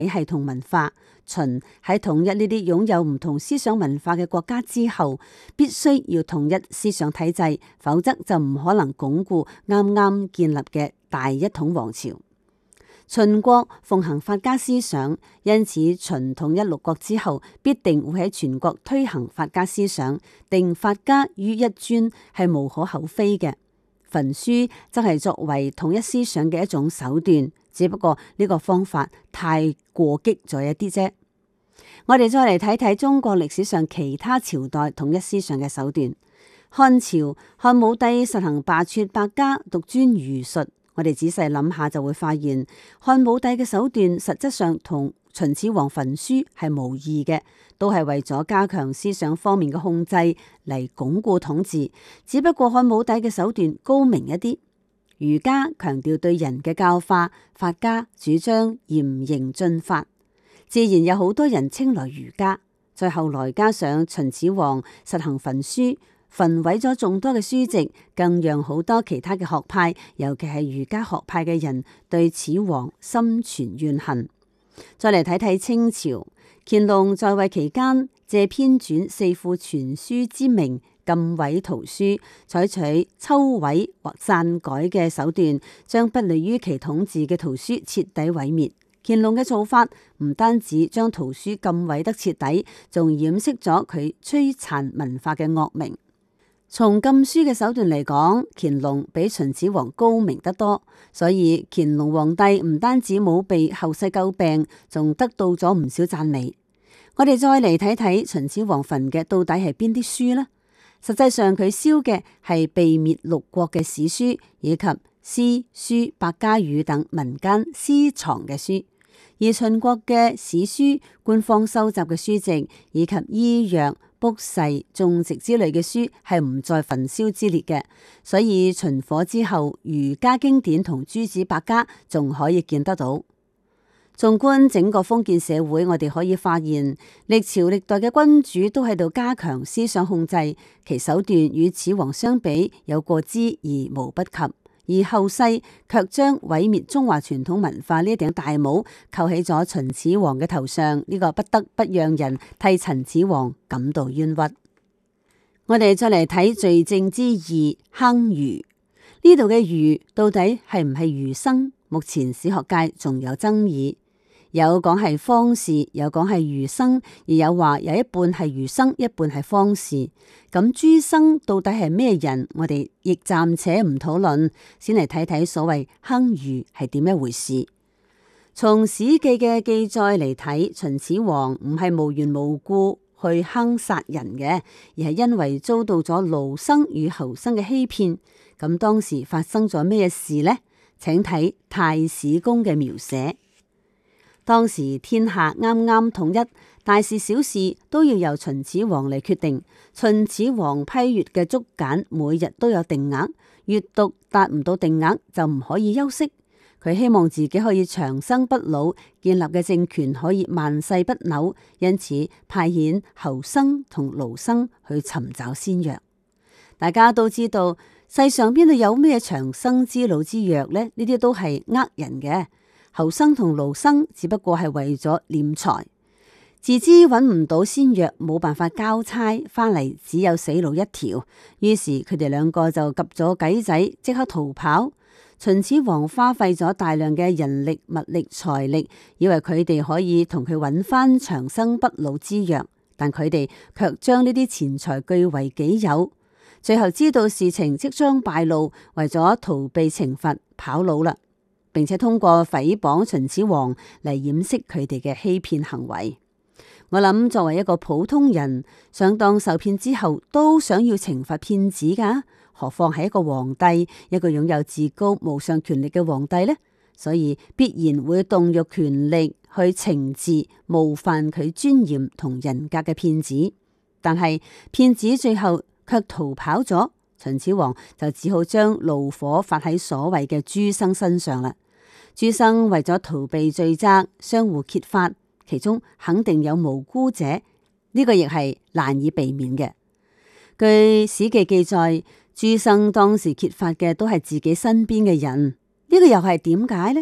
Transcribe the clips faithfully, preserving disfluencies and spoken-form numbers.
體系同文化。秦喺統一呢啲擁有唔同思想文化嘅國家之後，必須要統一思想體制，否則就唔可能鞏固啱啱建立嘅大一統王朝。秦國奉行法家思想，因此秦統一六國之後，必定會喺全國推行法家思想，定法家於一尊係無可厚非嘅。焚書則係作為統一思想嘅一種手段，只不過呢個方法太過激咗一啲啫。我哋再嚟睇睇中國歷史上其他朝代統一思想嘅手段。漢朝漢武帝實行罷黜百家，獨尊儒術。我哋仔細諗下就會發現，漢武帝嘅手段實質上同秦始皇焚書係無異嘅，都係為咗加強思想方面嘅控制嚟鞏固統治。只不過漢武帝嘅手段高明一啲，儒家強調對人嘅教化，法家主張嚴刑峻法，自然有好多人青睞儒家。再後來加上秦始皇實行焚書，焚毀咗眾多嘅書籍，更讓好多其他嘅學派，尤其係儒家學派嘅人對始皇心存怨恨。再嚟睇睇清朝，乾隆在位期間，借編纂四庫全書之名禁毀圖書，採取抽毀或篡改嘅手段，將不利於其統治嘅圖書徹底毀滅。乾隆嘅做法唔單止將圖書禁毀得徹底，仲掩飾咗佢摧殘文化嘅惡名。從禁書嘅手段嚟講，乾隆比秦始皇高明得多，所以乾隆皇帝唔單止冇被後世詬病，仲得到咗唔少讚美。我哋再嚟睇睇秦始皇焚嘅到底係邊啲書呢？實際上佢燒嘅係被滅六國嘅史書，以及詩書百家語等民間私藏嘅書。而秦國嘅史書、官方收集嘅書籍以及醫藥、卜筮、種植之類嘅書係唔在焚燒之列嘅，所以秦火之後，儒家經典同諸子百家仲可以見得到。縱觀整個封建社會，我哋可以發現，歷朝歷代嘅君主都喺度加強思想控制，其手段與始皇相比有過之而無不及。而後世卻將毀滅中華傳統文化呢一頂大帽扣喺咗秦始皇嘅頭上，呢、這個不得不讓人替秦始皇感到冤屈。我哋再嚟睇罪證之二，坑儒。呢度嘅儒到底係唔係儒生？目前史學界仲有爭議。有講係方士，有講係儒生，而有話有一半係儒生，一半係方士。咁諸生到底係咩人？我哋亦暫且唔討論，先嚟睇睇所謂坑儒係點一回事。從史記嘅記載嚟睇，秦始皇唔係無緣無故去坑殺人嘅，而係因為遭到咗盧生與侯生嘅欺騙。咁當時發生咗咩事呢？請睇《太史公》嘅描寫。當時天下啱啱統一，大事小事都要由秦始皇嚟決定。秦始皇批閱嘅竹簡每日都有定額，閱讀達唔到定額就唔可以休息。佢希望自己可以長生不老，建立嘅政權可以萬世不朽，因此派遣侯生同盧生去尋找仙藥。大家都知道，世上邊度有咩長生之老之藥呢？呢啲都係呃人嘅。侯生同盧生只不過係為咗斂財，自知揾唔到仙藥，冇辦法交差翻嚟，只有死路一條。於是佢哋兩個就及咗計仔，即刻逃跑。秦始皇花費咗大量嘅人力、物力、財力，以為佢哋可以同佢揾翻長生不老之藥，但佢哋卻將呢啲錢財據為己有。最後知道事情即將敗露，為咗逃避懲罰，跑佬啦。並且通過誹謗秦始皇嚟掩飾佢哋嘅欺騙行為。我諗作為一個普通人，上當受騙之後都想要懲罰騙子噶，何況係一個皇帝，一個擁有至高無上權力嘅皇帝呢？所以必然會動用權力去懲治冒犯佢尊嚴同人格嘅騙子。但係騙子最後卻逃跑咗，秦始皇就只好將怒火發喺所謂嘅諸生身上啦。諸生為咗逃避罪責，相互揭發，其中肯定有無辜者，呢、這個亦係難以避免嘅。據史記記載，諸生當時揭發嘅都係自己身邊嘅人，呢、這個又係點解呢？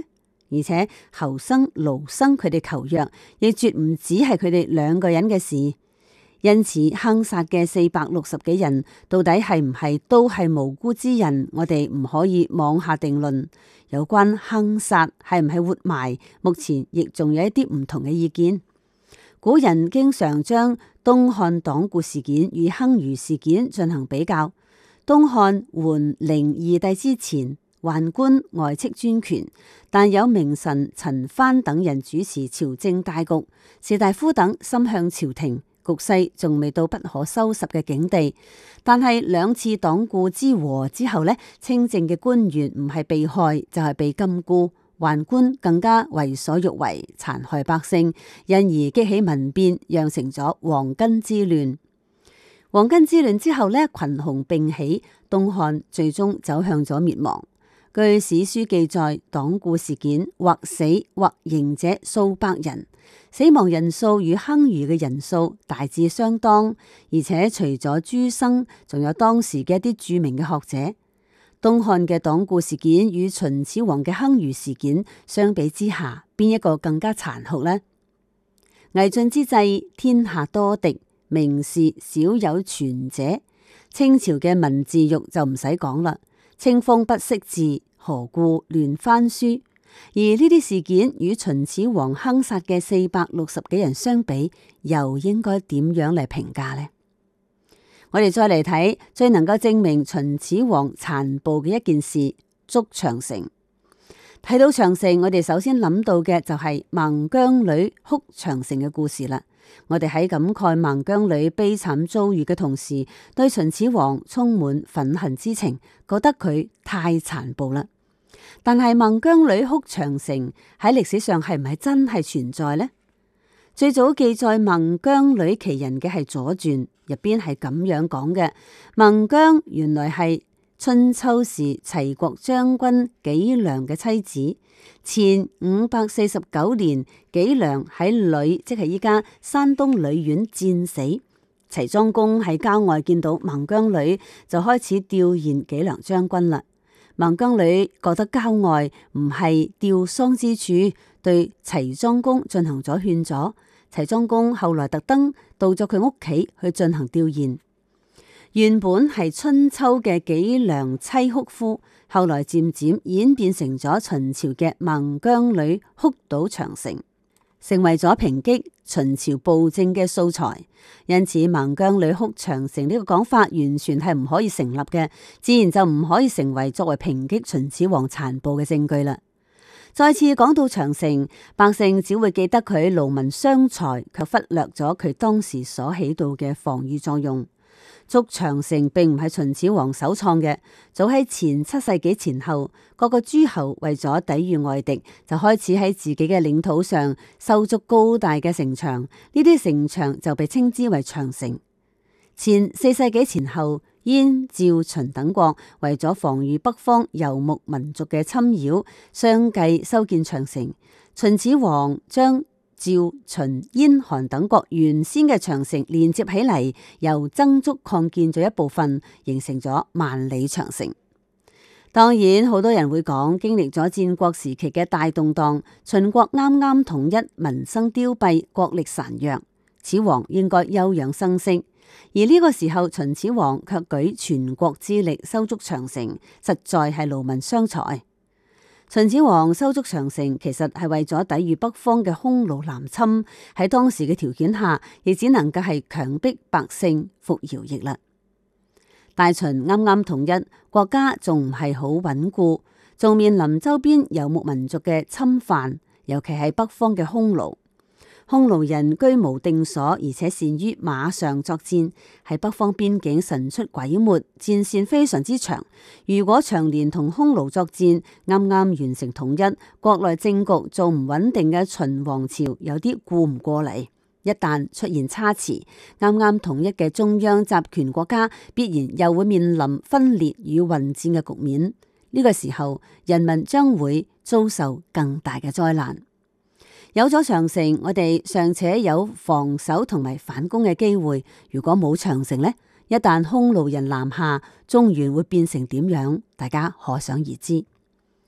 而且侯生、盧生佢哋求約，亦絕唔止係佢哋兩個人嘅事。因此，坑殺嘅四百六十幾人，到底係唔係都係無辜之人？我哋唔可以妄下定論。有關坑殺係唔係活埋，目前亦仲有一啲唔同嘅意見。古人經常將東漢黨錮事件與坑儒事件進行比較。東漢桓靈二帝之前，宦官外戚專權，但有名臣陳蕃等人主持朝政大局，士大夫等心向朝廷。局勢仲未到不可收拾嘅境地，但係兩次黨錮之禍之後呢，清正嘅官員唔係被害就係被禁錮，宦官更加為所欲為，殘害百姓，因而激起民變，釀成咗黃巾之亂。黃巾之亂之後呢，群雄並起，東漢最終走向咗滅亡。據史書記載，黨錮事件或死或刑者數百人，死亡人數與坑儒嘅人數大致相當，而且除咗諸生，仲有當時嘅一啲著名嘅學者。東漢嘅黨錮事件與秦始皇嘅坑儒事件相比之下，邊一個更加殘酷呢？魏晉之際，天下多敵，名士少有傳者。清朝嘅文字獄就唔使講啦。清風不識字，何故亂翻書？而呢啲事件與秦始皇坑殺嘅四百六十幾人相比，又應該點樣嚟評價呢？我哋再嚟睇最能夠證明秦始皇殘暴嘅一件事——築長城。睇到長城，我哋首先諗到嘅就係孟姜女哭長城嘅故事啦。我哋喺感慨孟姜女悲慘遭遇嘅同時，對秦始皇充滿憤恨之情，覺得佢太殘暴啦。但係孟姜女哭長城喺歷史上係唔係真係存在呢？最早記載孟姜女奇人嘅係《左傳》，入邊係咁樣講嘅：孟姜原來係春秋時齊國將軍紀良嘅妻子。前五百四十九年，紀良喺呂，即係依家山東呂縣戰死。齊莊公喺郊外見到孟姜女，就開始弔唁紀良將軍啦。孟姜女覺得郊外唔係吊喪之處，對齊莊公進行咗勸阻。齊莊公後來特登到咗佢屋企去進行弔唁。原本係春秋嘅紀良妻哭夫，後來漸漸演變成咗秦朝嘅孟姜女哭倒長城，成為咗抨擊秦朝暴政嘅素材。因此，孟姜女哭長城呢個講法完全係唔可以成立嘅，自然就唔可以成為作為抨擊秦始皇殘暴嘅證據啦。再次講到長城，百姓只會記得佢勞民傷財，卻忽略咗佢當時所起到嘅防禦作用。築長城並唔係秦始皇首創嘅，早喺前七世紀前後，各個諸侯為咗抵禦外敵，就開始喺自己嘅領土上修築高大嘅城牆，呢啲城牆就被稱之為長城。前四世紀前後，燕、趙、秦等國為咗防禦北方游牧民族嘅侵擾，相繼修建長城。秦始皇將趙、秦、燕、韓等國原先嘅長城連接起嚟，又增築擴建咗一部分，形成咗萬里長城。當然，好多人會講，經歷咗戰國時期嘅大動盪，秦國啱啱統一，民生凋敝，國力孱弱，始皇應該休養生息。而呢個時候，秦始皇卻舉全國之力修築長城，實在係勞民傷財。秦始皇修築長城，其實係為咗抵禦北方嘅匈奴南侵，喺當時嘅條件下，亦只能夠係強迫百姓服徭役啦。大秦啱啱統一，國家仲唔係好穩固，仲面臨周邊游牧民族嘅侵犯，尤其係北方嘅匈奴。匈奴人居無定所，而且善於馬上作戰，喺北方邊境神出鬼沒，戰線非常之長。如果長年同匈奴作戰，啱啱完成統一，國內政局做唔穩定嘅秦王朝有啲顧唔過嚟。一旦出現差池，啱啱統一嘅中央集權國家必然又會面臨分裂與混戰嘅局面。呢、這個時候，人民將會遭受更大嘅災難。有咗長城，我哋尚且有防守同埋反攻嘅機會。如果冇長城呢，一旦匈奴人南下，中原會變成點樣？大家可想而知。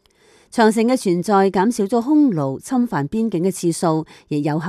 長城嘅存在減少咗匈奴侵犯邊境嘅次數，亦有效